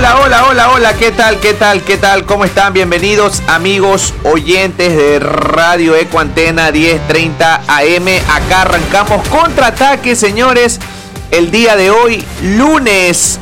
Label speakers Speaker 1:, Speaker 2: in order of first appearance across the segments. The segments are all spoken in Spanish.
Speaker 1: Hola, ¿qué tal? ¿Cómo están? Bienvenidos amigos oyentes de Radio Eco Antena 1030 AM. Acá arrancamos Contraataque, señores. El día de hoy, lunes,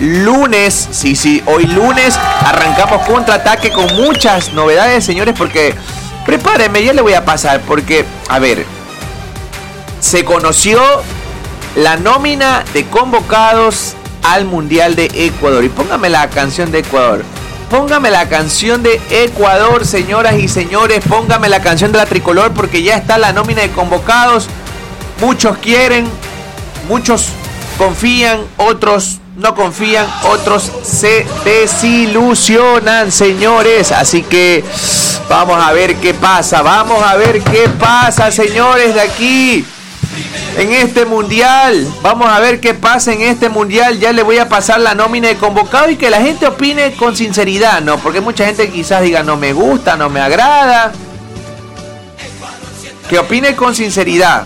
Speaker 1: hoy lunes arrancamos Contraataque con muchas novedades, señores, porque prepárenme, ya le voy a pasar, porque, a ver, se conoció la nómina de convocados al Mundial de Ecuador. Y póngame la canción de Ecuador. Póngame la canción de Ecuador, señoras y señores. Póngame la canción de la tricolor, porque ya está la nómina de convocados. Muchos quieren, muchos confían, otros no confían, otros se desilusionan, señores. Así que vamos a ver qué pasa. Señores, de aquí en este mundial. Vamos a ver qué pasa en este mundial. Ya le voy a pasar la nómina de convocado y que la gente opine con sinceridad, ¿no? Porque mucha gente quizás diga no me gusta, no me agrada. Que opine con sinceridad.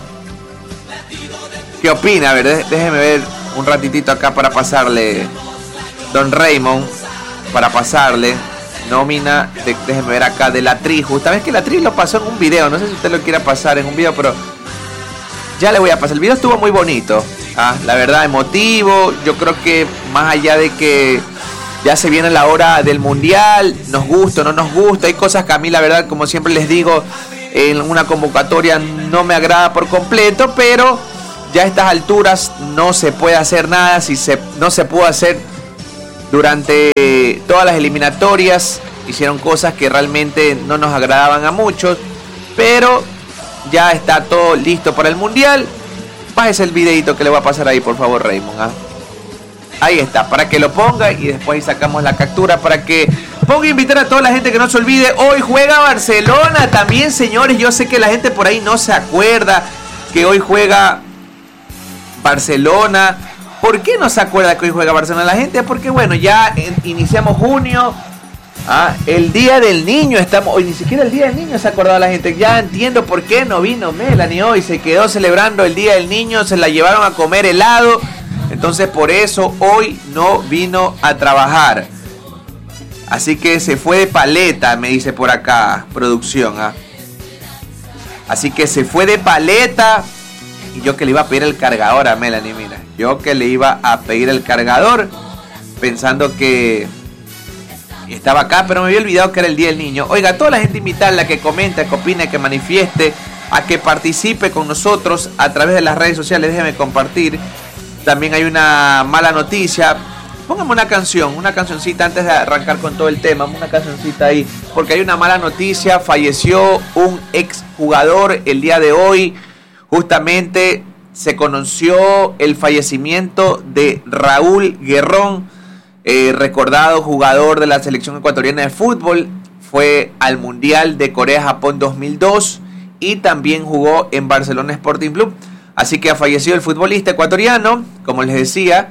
Speaker 1: ¿Qué opina? A ver, déjeme ver un ratitito acá para pasarle. Don Raymond, para pasarle nómina déjeme ver acá de la Tri. Justamente que la Tri lo pasó en un video. No sé si usted lo quiera pasar en un video, pero ya le voy a pasar. El video estuvo muy bonito, la verdad, emotivo. Yo creo que más allá de que ya se viene la hora del mundial, nos gusta o no nos gusta, hay cosas que a mí, la verdad, como siempre les digo, en una convocatoria no me agrada por completo, pero ya a estas alturas no se puede hacer nada. No se pudo hacer durante todas las eliminatorias. Hicieron cosas que realmente no nos agradaban a muchos, pero ya está todo listo para el mundial. Bájese el videito que le voy a pasar ahí, por favor, Raymond. Ahí está, para que lo ponga y después sacamos la captura para que ponga. Invitar a toda la gente que no se olvide. Hoy juega Barcelona también, señores. Yo sé que la gente por ahí no se acuerda que hoy juega Barcelona. ¿Por qué no se acuerda que hoy juega Barcelona la gente? Porque bueno, ya iniciamos junio. El día del niño estamos. Hoy ni siquiera el día del niño se ha acordado la gente. Ya entiendo por qué no vino Melanie hoy. Se quedó celebrando el día del niño. Se la llevaron a comer helado. Entonces por eso hoy no vino a trabajar. Así que se fue de paleta, me dice por acá producción. Así que se fue de paleta. Y yo que le iba a pedir el cargador a Melanie, mira. Yo que le iba a pedir el cargador pensando que estaba acá, pero me había olvidado que era el día del niño. Oiga, toda la gente invitarla, que comente, que opine, que manifieste, a que participe con nosotros a través de las redes sociales. Déjeme compartir. También hay una mala noticia. Póngame una cancioncita antes de arrancar con todo el tema. Una cancioncita ahí, porque hay una mala noticia. Falleció un exjugador el día de hoy. Justamente se conoció el fallecimiento de Raúl Guerrón, recordado jugador de la selección ecuatoriana de fútbol. Fue al Mundial de Corea-Japón 2002 y también jugó en Barcelona Sporting Club. Así que ha fallecido el futbolista ecuatoriano, como les decía,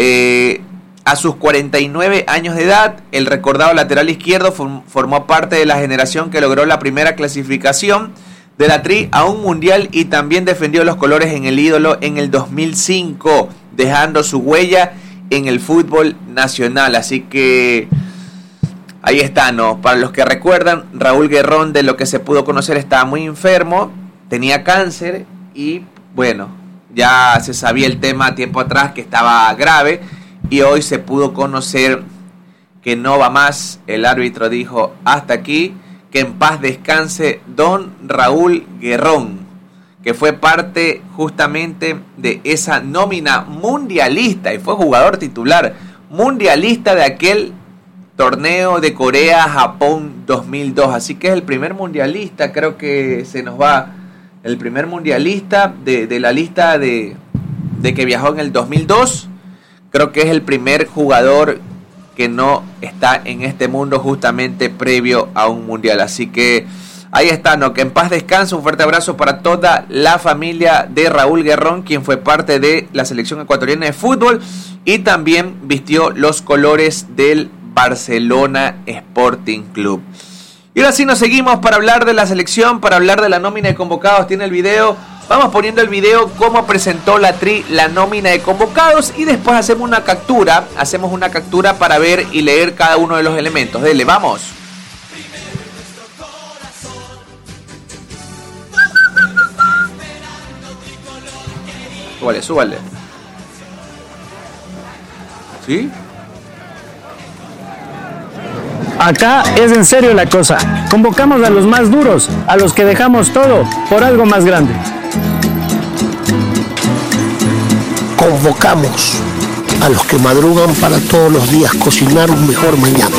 Speaker 1: a sus 49 años de edad. El recordado lateral izquierdo formó parte de la generación que logró la primera clasificación de la Tri a un mundial y también defendió los colores en el ídolo en el 2005, dejando su huella en el fútbol nacional. Así que ahí está, ¿no? Para los que recuerdan, Raúl Guerrón, de lo que se pudo conocer, estaba muy enfermo, tenía cáncer y bueno, ya se sabía el tema tiempo atrás que estaba grave y hoy se pudo conocer que no va más. El árbitro dijo hasta aquí. Que en paz descanse don Raúl Guerrón, que fue parte justamente de esa nómina mundialista y fue jugador titular mundialista de aquel torneo de Corea-Japón 2002. Así que es el primer mundialista, creo que se nos va el primer mundialista de la lista de que viajó en el 2002. Creo que es el primer jugador que no está en este mundo justamente previo a un mundial. Así que ahí está, ¿no? Que en paz descanse. Un fuerte abrazo para toda la familia de Raúl Guerrón, quien fue parte de la selección ecuatoriana de fútbol y también vistió los colores del Barcelona Sporting Club. Y ahora sí nos seguimos para hablar de la selección, para hablar de la nómina de convocados. Tiene el video. Vamos poniendo el video cómo presentó la nómina de convocados y después hacemos una captura para ver y leer cada uno de los elementos. Dele, vamos. Súbale. ¿Sí?
Speaker 2: Acá es en serio la cosa. Convocamos a los más duros, a los que dejamos todo por algo más grande.
Speaker 3: Convocamos a los que madrugan para todos los días cocinar un mejor mañana.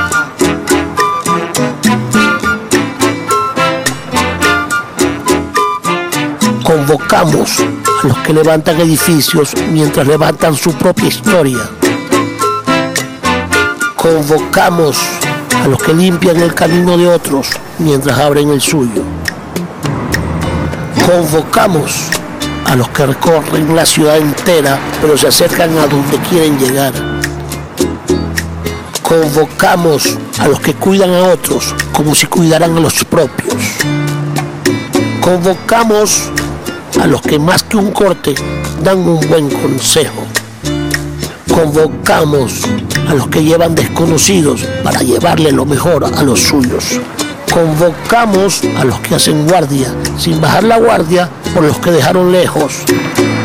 Speaker 3: Convocamos a los que levantan edificios mientras levantan su propia historia. Convocamos a los que limpian el camino de otros mientras abren el suyo. Convocamos a los que recorren la ciudad entera pero se acercan a donde quieren llegar. Convocamos a los que cuidan a otros como si cuidaran a los propios. Convocamos a los que más que un corte dan un buen consejo. Convocamos a los que llevan desconocidos para llevarle lo mejor a los suyos. Convocamos a los que hacen guardia sin bajar la guardia por los que dejaron lejos.